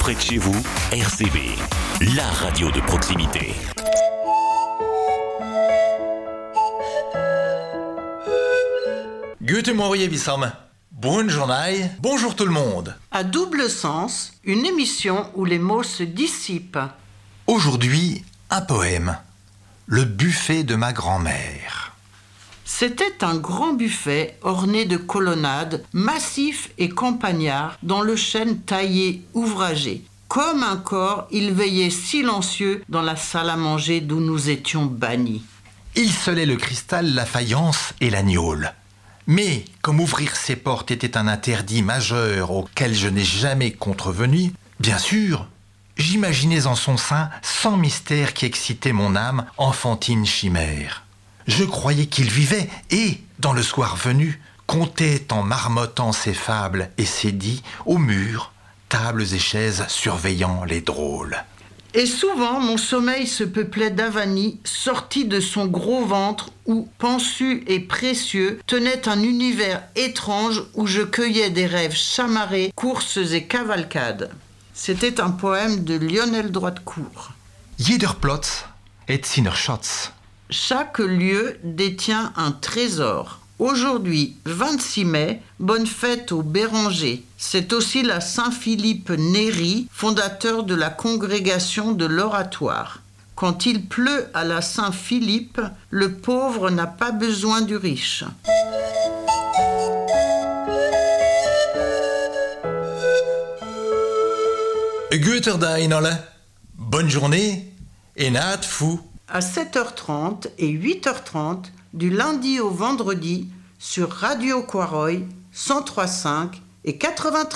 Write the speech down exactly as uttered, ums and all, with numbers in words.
près de chez vous, R C V, la radio de proximité. Guten Morgen, Wissam. Bonne journée, bonjour tout le monde. À double sens, une émission où les mots se dissipent. Aujourd'hui, un poème. Le buffet de ma grand-mère. C'était un grand buffet orné de colonnades, massif et campagnard, dans le chêne taillé ouvragé. Comme un corps, il veillait silencieux dans la salle à manger d'où nous étions bannis. Il scellait le cristal, la faïence et l'agnole. Mais, comme ouvrir ses portes était un interdit majeur auquel je n'ai jamais contrevenu, bien sûr, j'imaginais en son sein cent mystères qui excitaient mon âme, enfantine chimère. Je croyais qu'il vivait et, dans le soir venu, comptait en marmottant ses fables et ses dits aux murs, tables et chaises surveillant les drôles. Et souvent, mon sommeil se peuplait d'Avani, sorti de son gros ventre où, pensu et précieux, tenait un univers étrange où je cueillais des rêves chamarrés, courses et cavalcades. C'était un poème de Lionel Droitcourt. Jeder Platz est seiner Schatz. Chaque lieu détient un trésor. Aujourd'hui, vingt-six mai, bonne fête aux Bérangers. C'est aussi la Saint-Philippe Néri, fondateur de la congrégation de l'Oratoire. Quand il pleut à la Saint-Philippe, le pauvre n'a pas besoin du riche. Guter Dag alle. Bonne journée et naat fou. À sept heures trente et huit heures trente, du lundi au vendredi, sur Radio Quaroy, cent trois virgule cinq et quatre-vingt-treize.